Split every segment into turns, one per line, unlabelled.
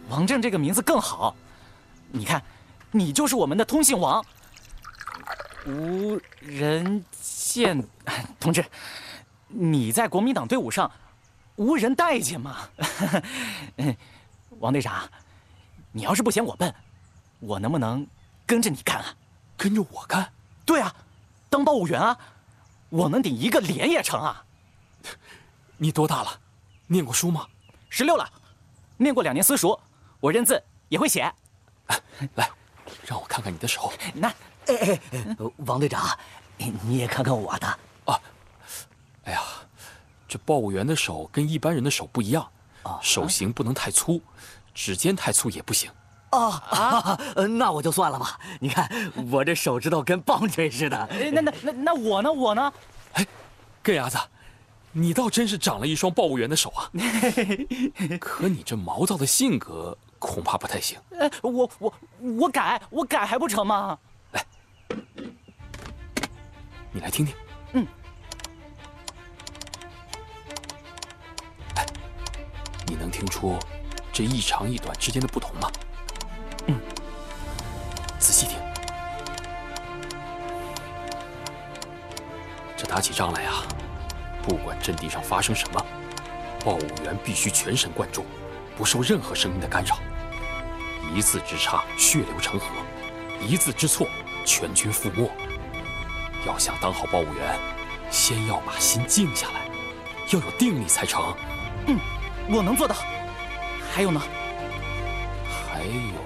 王震这个名字更好。你看，你就是我们的通信王。无人见，同志，你在国民党队伍上无人待见嘛。王队长，你要是不嫌我笨，我能不能跟着你干啊？
跟着我干？
对啊，当报务员啊，我能顶一个连也成啊。
你多大了？念过书吗
？16了，念过2年私塾，我认字也会写。
来，让我看看你的手。
那，
王队长，你也看看我的
啊。哎呀，这报务员的手跟一般人的手不一样，手型不能太粗，指尖太粗也不行。
那我就算了吧。你看我这手指头跟棒槌似的。
那我呢？
哎，根牙子，你倒真是长了一双报务员的手啊！可你这毛躁的性格恐怕不太行。
我改还不成吗？
来，你来听听。哎，你能听出这一长一短之间的不同吗？仔细听。这打起仗来啊，不管阵地上发生什么，报务员必须全神贯注，不受任何声音的干扰。一字之差，血流成河；一字之错，全军覆没。要想当好报务员，先要把心静下来，要有定力才成。
我能做到。还有呢？
还有，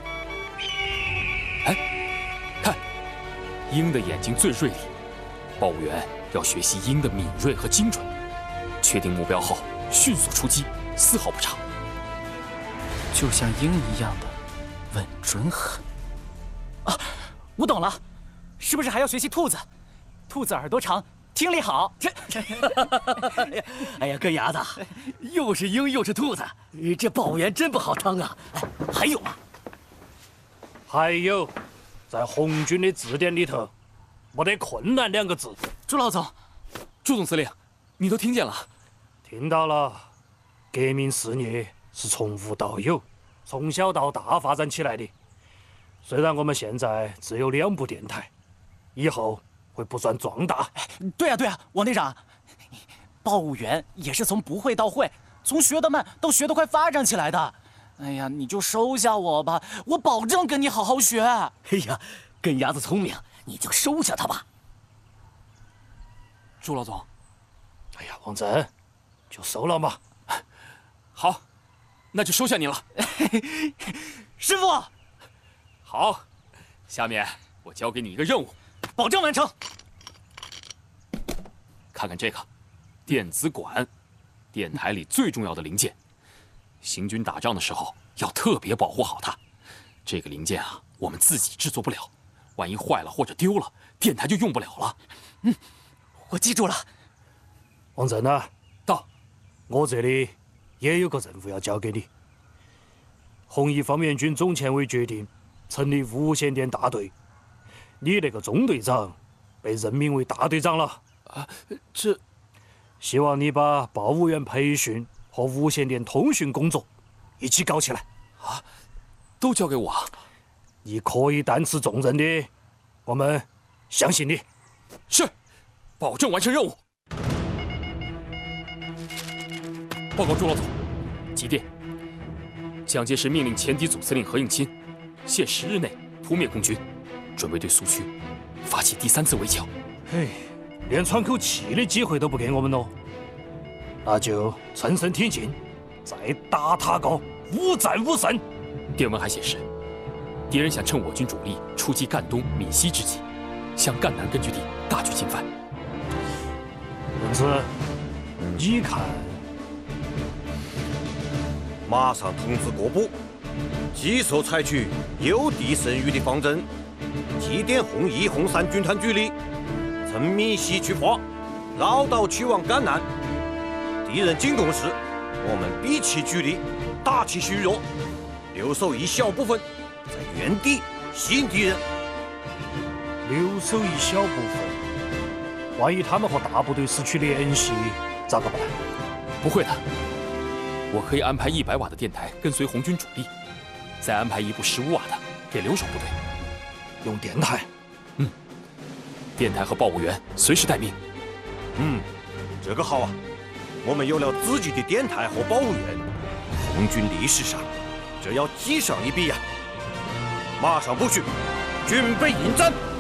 哎，看，鹰的眼睛最锐利，报务员要学习鹰的敏锐和精准。确定目标后，迅速出击，丝毫不差。
就像鹰一样的稳准狠。啊，我懂了，是不是还要学习兔子？兔子耳朵长，听力好。
哎呀，根牙子，又是鹰又是兔子，这报务员真不好当啊！还有啊，
还有，在红军的字典里头，没得困难2个字。
朱老总，
朱总司令，你都听见了？
听到了。革命事业是从无到有，从小到大发展起来的。虽然我们现在只有2部电台，以后会不断壮大。
对啊，王队长，报务员也是从不会到会，从学得慢到学得快发展起来的。哎呀，你就收下我吧，我保证跟你好好学。
哎呀，根牙子聪明，你就收下他吧。
朱老总，
哎呀，王震，就收了嘛。
好，那就收下你了。
师傅，
好，下面我交给你一个任务，
保证完成。
看看这个，电子管，电台里最重要的零件。行军打仗的时候要特别保护好它。这个零件啊，我们自己制作不了，万一坏了或者丢了，电台就用不了了。
我记住了。
王震啊，
到，
我这里也有个任务要交给你。红一方面军总前委决定成立无线电大队，你那个中队长被任命为大队长了。
这，
希望你把报务员培训和无线电通讯工作一起搞起来。
啊，都交给我。
你可以担此重任的，我们相信你。
是，保证完成任务。报告朱老总，急电，蒋介石命令前敌总司令何应钦，限10日内扑灭共军，准备对苏区发起第3次围剿。
嘿，连喘口气的机会都不给我们喽，那就趁胜挺进，再打他个5战5胜。
电文还显示，敌人想趁我军主力出击赣东、闽西之际，向赣南根据地大举进犯。
文子，你看，
马上通知各部，即速采取诱敌胜余的方针，祭奠红一、红3军团主力，趁闽西出发，绕道去往赣南。敌人进攻时，我们避其主力，打其虚弱，留守一小部分在原地吸引敌人。
留守一小部分，万一他们和大部队失去联系，咋个办？
不会的， 我可以安排100瓦的电台跟随红军主力，再安排一部15瓦的给留守部队。
用电台？
电台和报务员随时待命。
这个好啊！我们有了自己的电台和报务员，红军历史上这要记上一笔呀！马上部署，准备迎战。